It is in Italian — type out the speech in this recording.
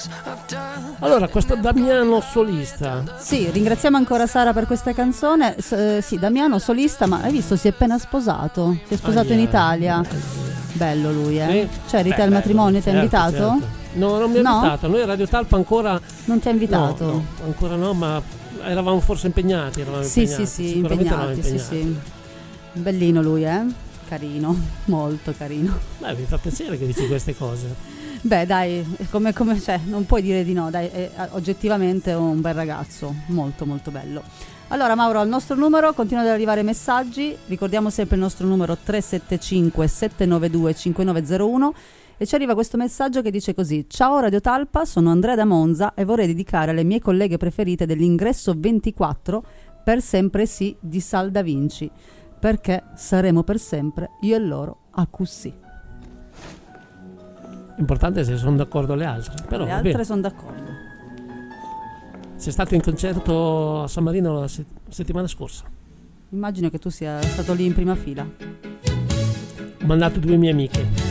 Allora, questo Damiano solista. Sì, ringraziamo ancora Sara per questa canzone. Sì, Damiano solista, ma hai visto, si è appena sposato. Si è sposato in Italia. Bello lui, eh? Sì. Cioè, Rita al matrimonio, ti ha invitato? Certo. No, non mi ha invitato. Noi Radio Talpa ancora... Non ti ha invitato? No, ancora no, ma eravamo forse impegnati. Sì, impegnati. Sì. Bellino lui, carino, molto carino. Beh, mi fa piacere che dici queste cose. Beh, dai, come cioè, non puoi dire di no, dai, è oggettivamente un bel ragazzo, molto molto bello. Allora Mauro, al nostro numero continuano ad arrivare messaggi, ricordiamo sempre il nostro numero 375 792 5901 e ci arriva questo messaggio che dice così: ciao Radio Talpa, sono Andrea da Monza e vorrei dedicare alle mie colleghe preferite dell'ingresso 24 Per sempre sì di Sal Da Vinci, perché saremo per sempre io e loro a così. L'importante è se sono d'accordo le altre. Però, le altre sono d'accordo. Sei stato in concerto a San Marino la settimana scorsa. Immagino che tu sia stato lì in prima fila. Ho mandato 2 mie amiche.